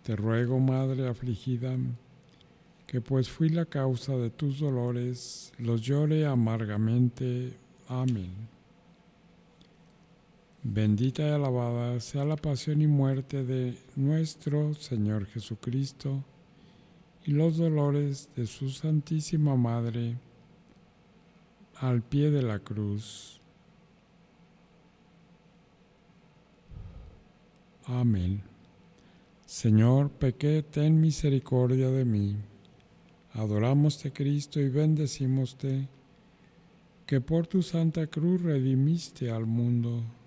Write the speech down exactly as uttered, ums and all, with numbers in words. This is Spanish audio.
Te ruego, Madre afligida, que pues fui la causa de tus dolores, los llore amargamente. Amén. Bendita y alabada sea la pasión y muerte de nuestro Señor Jesucristo y los dolores de su Santísima Madre al pie de la cruz. Amén. Señor, pequé, ten misericordia de mí. Adoramoste, Cristo, y bendecímoste, que por tu santa cruz redimiste al mundo.